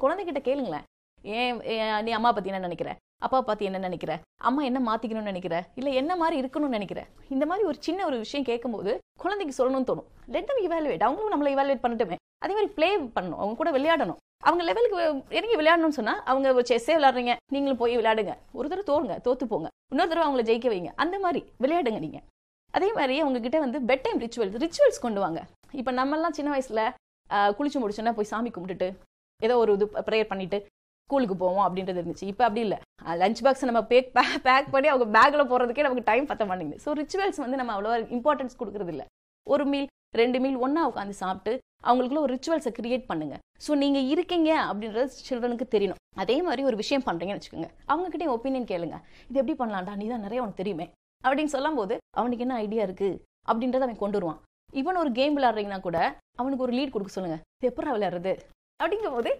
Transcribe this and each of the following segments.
குழந்தைகிட்ட கேளுங்களேன். ஏன் நீ அம்மா பத்தி என்ன நினைக்கிற, அப்பா பத்தி என்ன நினைக்கிற, அம்மா என்ன மாத்திக்கணும்னு நினைக்கிற, இல்ல என்ன மாதிரி இருக்கணும்னு நினைக்கிற, இந்த மாதிரி ஒரு சின்ன ஒரு விஷயம் கேட்கும்போது குழந்தைக்கு சொல்லணும்னு தோணும். Let them evaluate. அவங்களும் நம்மளை இவாலுவேட் பண்ணட்டுமே. அதே மாதிரி பிளே பண்ணணும், அவங்க கூட விளையாடணும். அவங்க லெவலுக்கு இறங்கி விளையாடணும்னு சொன்னா, அவங்க செஸ்ஸே விளையாடுறீங்க, நீங்களும் போய் விளையாடுங்க. ஒரு தடவை தோத்து போங்க, இன்னொரு தடவை அவங்களை ஜெயிக்க வைங்க. அந்த மாதிரி விளையாடுங்க நீங்க. அதே மாதிரி அவங்க கிட்ட வந்து பெட் டைம் ரிச்சுவல்ஸ் கொண்டு வாங்க. இப்ப நம்ம எல்லாம் சின்ன வயசுல குளிச்சு முடிச்சோன்னா போய் சாமி கும்பிட்டுட்டு ஏதோ ஒரு இது ப்ரேயர் பண்ணிட்டு ஸ்கூலுக்கு போவோம் அப்படின்றது இருந்துச்சு. இப்போ அப்படி இல்லை. லஞ்ச் பாக்ஸ் நம்ம பேக் பண்ணி அவங்க பேக்கில் போகிறதுக்கே நமக்கு டைம் பத்த மாட்டேங்குது. ஸோ ரிச்சுவல்ஸ் வந்து நம்ம அவ்வளோ இம்பார்ட்டன்ஸ் கொடுக்குறது இல்லை. ஒரு மீல் 2 மீல் ஒன்றா உட்காந்து சாப்பிட்டு அவங்களுக்குள்ள ஒரு ரிச்சுவல்ஸை கிரியேட் பண்ணுங்க. ஸோ நீங்கள் இருக்கீங்க அப்படின்றது சில்ட்ரனுக்கு தெரியணும். அதே மாதிரி ஒரு விஷயம் பண்ணுறீங்கன்னு வச்சுக்கோங்க, அவங்ககிட்ட ஒப்பீனியன் கேளுங்க. இது எப்படி பண்ணலாம்டா, நீ தான் நிறைய உனக்கு தெரியுமே அப்படின்னு சொல்லும் போது அவனுக்கு என்ன ஐடியா இருக்கு அப்படின்றத அவன் கொண்டு வருவான். ஈவன் ஒரு கேம் விளையாடுறீங்கன்னா கூட அவனுக்கு ஒரு லீட் கொடுக்க சொல்லுங்க. இது எப்படா விளையாடுறது அப்படிங்கும் போது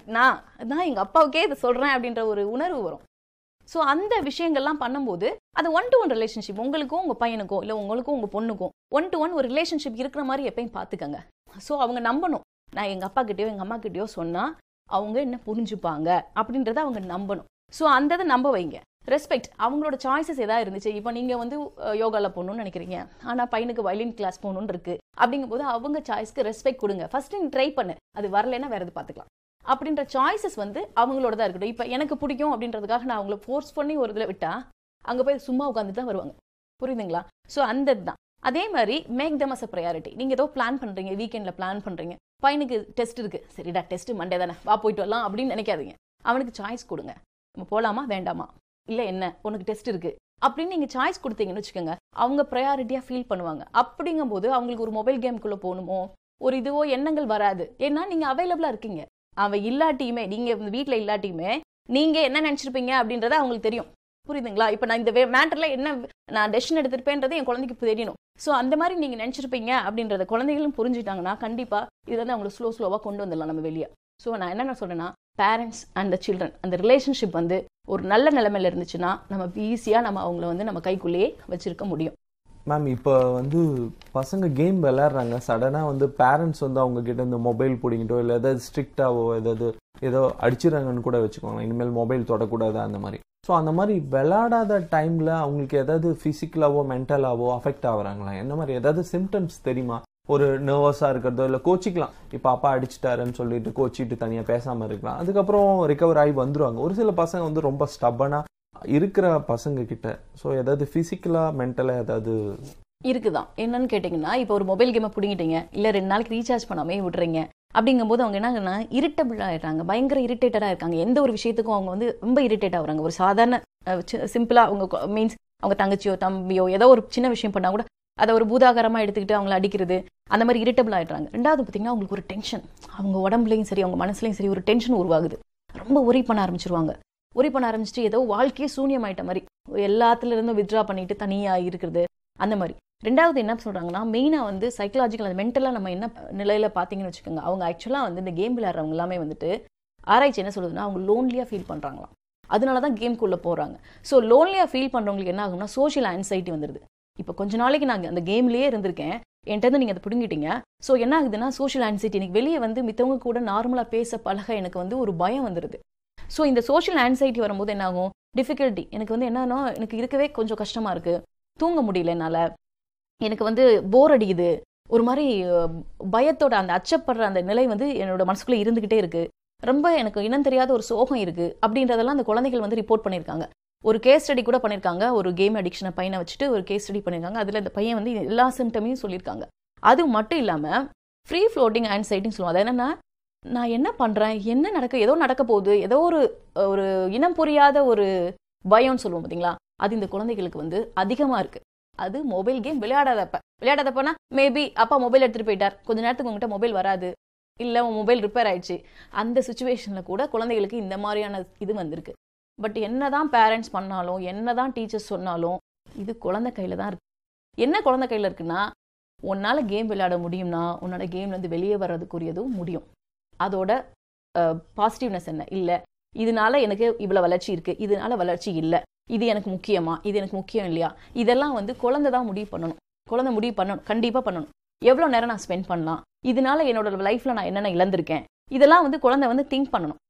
நான் எங்க அப்பாவுக்கே இதை சொல்றேன் அப்படின்ற ஒரு உணர்வு வரும். ஸோ அந்த விஷயங்கள்லாம் பண்ணும்போது அது 1-to-1 ரிலேஷன்ஷிப், உங்களுக்கும் உங்க பையனுக்கும் இல்லை உங்களுக்கும் உங்க பொண்ணுக்கும் 1-to-1 ஒரு ரிலேஷன்ஷிப் இருக்கிற மாதிரி எப்பயும் பார்த்துக்கங்க. ஸோ அவங்க நம்பணும். நான் எங்க அப்பா கிட்டயோ எங்க அம்மா கிட்டயோ சொன்னா அவங்க என்ன புரிஞ்சுப்பாங்க அப்படின்றத அவங்க நம்பணும். ஸோ அந்த இதை நம்ப வைங்க. ரெஸ்பெக்ட். அவங்களோட சாய்ஸஸ் ஏதாவது இருந்துச்சு. இப்போ நீங்க வந்து யோகால போகணும்னு நினைக்கிறீங்க, ஆனா பையனுக்கு வயலின் கிளாஸ் போகணும்னு இருக்கு அப்படிங்கும் போது அவங்க சாய்ஸ்க்கு ரெஸ்பெக்ட் கொடுங்க. ஃபர்ஸ்ட் நீ ட்ரை பண்ணு, அது வரலன்னா வேற எது பார்த்துக்கலாம் அப்படின்ற சாய்ஸஸ் வந்து அவங்களோட தான் இருக்கட்டும். இப்போ எனக்கு பிடிக்கும் அப்படின்றதுக்காக நான் அவங்கள ஃபோர்ஸ் பண்ணி ஒரு இதில் விட்டா அங்கே போய் சும்மா உட்காந்துட்டு தான் வருவாங்க. புரியுதுங்களா? ஸோ அந்த இதுதான். அதே மாதிரி make them as a priority. நீங்கள் ஏதோ பிளான் பண்ணுறீங்க, வீக்கெண்டில் பிளான் பண்ணுறீங்க, பையனுக்கு டெஸ்ட் இருக்கு, சரிடா டெஸ்ட் மண்டே தானே, வா போயிட்டு வரலாம் அப்படின்னு நினைக்காதீங்க. அவனுக்கு சாய்ஸ் கொடுங்க. நம்ம போகலாமா வேண்டாமா, இல்லை என்ன உனக்கு டெஸ்ட் இருக்கு அப்படின்னு நீங்கள் சாய்ஸ் கொடுத்தீங்கன்னு வச்சுக்கோங்க, அவங்க ப்ரையாரிட்டியாக ஃபீல் பண்ணுவாங்க. அப்படிங்கும் போது அவங்களுக்கு ஒரு மொபைல் கேமுக்குள்ளே போகணுமோ ஒரு இதுவோ எண்ணங்கள் வராது. ஏன்னா நீங்கள் அவைலபிளாக இருக்கீங்க. அவன் இல்லாட்டியுமே, நீங்கள் வீட்டில் இல்லாட்டியுமே நீங்கள் என்ன நினச்சிருப்பீங்க அப்படின்றத அவங்களுக்கு தெரியும். புரியுதுங்களா? இப்போ நான் இந்த மேட்டர்ல என்ன நான் டெசிஷன் எடுத்திருப்பேன்றது என் குழந்தைக்கு தெரியணும். ஸோ அந்த மாதிரி நீங்கள் நினச்சிருப்பீங்க அப்படின்றத குழந்தைகளும் புரிஞ்சுட்டாங்கன்னா கண்டிப்பாக இது வந்து அவங்களை ஸ்லோவாக கொண்டு வந்துடலாம் நம்ம வெளியே. ஸோ நான் என்ன சொல்றேன்னா, பேரண்ட்ஸ் அண்ட் த சில்ட்ரன் அந்த ரிலேஷன்ஷிப் வந்து ஒரு நல்ல நிலைமையில இருந்துச்சுன்னா நம்ம ஈஸியாக நம்ம அவங்கள வந்து நம்ம கைக்குள்ளேயே வச்சிருக்க முடியும். மேம், இப்போ வந்து பசங்க கேம் விளையாடுறாங்க, சடனாக வந்து பேரண்ட்ஸ் வந்து அவங்க கிட்ட இந்த மொபைல் பிடிங்கிட்டோ இல்லை ஏதாவது ஸ்ட்ரிக்டாவோ ஏதோ அடிச்சிடறாங்கன்னு கூட வச்சுக்கோங்க, இனிமேல் மொபைல் தொடக்கூடாது அந்த மாதிரி. ஸோ அந்த மாதிரி விளையாடாத டைமில் அவங்களுக்கு ஏதாவது ஃபிசிக்கலாவோ மென்டலாவோ அஃபெக்ட் ஆகுறாங்களா? என்ன மாதிரி ஏதாவது சிம்டம்ஸ் தெரியுமா? ஒரு நர்வஸாக இருக்கிறதோ இல்லை கோச்சிக்கலாம். இப்போ அப்பா அடிச்சிட்டாருன்னு சொல்லிட்டு கோச்சிட்டு தனியாக பேசாமல் இருக்கலாம், அதுக்கப்புறம் ரிகவர் ஆகி வந்துடுவாங்க. ஒரு சில பசங்க வந்து ரொம்ப ஸ்டப்பனாக இருக்கிற பசங்க கிட்ட ஸோ ஏதாவது ஃபிசிக்கலா மென்டலா ஏதாவது இருக்குதான். என்னன்னு கேட்டிங்கன்னா, இப்போ ஒரு மொபைல் கேமை பிடிங்கிட்டீங்க, இல்லை 2 நாளைக்கு ரீசார்ஜ் பண்ணாமே விடுறீங்க அப்படிங்கும்போது அவங்க என்னங்கன்னா இரிட்டபிள் ஆகிடுறாங்க, பயங்கர இரிட்டேட்டடாக இருக்காங்க. எந்த ஒரு விஷயத்துக்கும் அவங்க வந்து ரொம்ப இரிட்டேட் ஆகுறாங்க. ஒரு சாதாரண சிம்பிளாக அவங்க மீன்ஸ் அவங்க தங்கச்சியோ தம்பியோ ஏதோ ஒரு சின்ன விஷயம் பண்ணால் கூட அதை ஒரு பூதாகரமாக எடுத்துக்கிட்டு அவங்கள அடிக்கிறது, அந்த மாதிரி இரிட்டபிள் ஆகிடுறாங்க. ரெண்டாவது பார்த்தீங்கன்னா அவங்களுக்கு ஒரு டென்ஷன், அவங்க உடம்புலையும் சரி அவங்க மனசுலையும் சரி ஒரு டென்ஷன் உருவாகுது. ரொம்ப ஒரி பண்ண ஆரம்பிச்சிருவாங்க. ஒரி பண்ண ஆரம்பிச்சுட்டு ஏதோ வாழ்க்கையே சூன்யமாயிட்ட மாதிரி எல்லாத்துல இருந்தும் வித்ட்ரா பண்ணிட்டு தனியாக இருக்கிறது அந்த மாதிரி. ரெண்டாவது என்ன சொல்றாங்கன்னா, மெயினாக வந்து சைக்கலாஜிக்கல் அது மென்டலாக நம்ம என்ன நிலையில பார்த்தீங்கன்னு வச்சுக்கோங்க, அவங்க ஆக்சுவலாக வந்து இந்த கேம் விளையாடுறவங்க எல்லாமே வந்துட்டு ஆராய்ச்சி என்ன சொல்லுதுன்னா அவங்க லோன்லியாக ஃபீல் பண்ணுறாங்களாம். அதனால தான் கேம்குள்ளே போகிறாங்க. ஸோ லோன்லியாக ஃபீல் பண்ணுறவங்களுக்கு என்ன ஆகும்னா சோஷியல் ஆன்சைட்டி வந்துடுது. இப்போ கொஞ்ச நாளைக்கு நான் அந்த கேம்லேயே இருந்திருக்கேன், என்கிட்ட நீங்கள் அதை பிடுங்கிட்டீங்க. ஸோ என்ன ஆகுதுன்னா சோஷியல் ஆன்சைட்டி, எனக்கு வெளியே வந்து மித்தவங்க கூட நார்மலாக பேச பழக எனக்கு வந்து ஒரு பயம் வந்துடுது. ஸோ இந்த சோஷியல் ஆன்சைட்டி வரும்போது என்ன ஆகும், டிஃபிகல்ட்டி, எனக்கு வந்து என்னன்னா எனக்கு இருக்கவே கொஞ்சம் கஷ்டமாக இருக்குது, தூங்க முடியல என்னால், எனக்கு வந்து போர் அடிக்குது, ஒரு மாதிரி பயத்தோட அந்த அச்சப்படுற அந்த நிலை வந்து என்னோட மனசுக்குள்ளே இருந்துக்கிட்டே இருக்குது, ரொம்ப எனக்கு இனம் தெரியாத ஒரு சோகம் இருக்குது அப்படின்றதெல்லாம் அந்த குழந்தைகள் வந்து ரிப்போர்ட் பண்ணியிருக்காங்க. ஒரு கேஸ் ஸ்டடி கூட பண்ணியிருக்காங்க. ஒரு கேம் அடிக்ஷனை பையனை வச்சுட்டு ஒரு கேஸ் ஸ்டடி பண்ணியிருக்காங்க. அதில் இந்த பையன் வந்து எல்லா சிம்டமையும் சொல்லியிருக்காங்க. அது மட்டும் இல்லாமல் ஃப்ரீ ஃப்ளோட்டிங் ஆன்சைட்டின்னு சொல்லுவாங்க. அது என்னென்னா, நான் என்ன பண்ணுறேன், என்ன ஏதோ நடக்க போகுது, ஏதோ ஒரு இனம் புரியாத ஒரு பயம்னு சொல்லுவோம் பார்த்தீங்களா, அது இந்த குழந்தைகளுக்கு வந்து அதிகமாக இருக்குது. அது மொபைல் கேம் விளையாடாதப்பனா மேபி அப்பா மொபைல் எடுத்துகிட்டு போயிட்டார், கொஞ்ச நேரத்துக்கு உங்ககிட்ட மொபைல் வராது, இல்லை உன் மொபைல் ரிப்பேர் ஆயிடுச்சு, அந்த சுச்சுவேஷனில் கூட குழந்தைகளுக்கு இந்த மாதிரியான இது வந்திருக்கு. பட் என்னதான் பேரண்ட்ஸ் பண்ணாலும் என்னதான் டீச்சர்ஸ் சொன்னாலும் இது குழந்தை கையில் தான் இருக்குது. என்ன குழந்தை கையில் இருக்குன்னா, உன்னால் கேம் விளையாட முடியும்னா உன்னோட கேம்லேருந்து வெளியே வர்றதுக்குரியதும் முடியும். அதோட பாசிட்டிவ்னஸ் என்ன, இல்லை இதனால எனக்கு இவ்வளோ வளர்ச்சி இருக்குது, இதனால வளர்ச்சி இல்லை, இது எனக்கு முக்கியமா, இது எனக்கு முக்கியம் இல்லையா, இதெல்லாம் வந்து குழந்தை தான் முடிவு பண்ணணும். குழந்தை முடிவு பண்ணணும், கண்டிப்பாக பண்ணணும். எவ்வளோ நேரம் நான் ஸ்பெண்ட் பண்ணலாம், இதனால என்னோட லைஃப்பில் நான் என்னென்ன இழந்திருக்கேன், இதெல்லாம் வந்து குழந்தை வந்து திங்க் பண்ணணும்.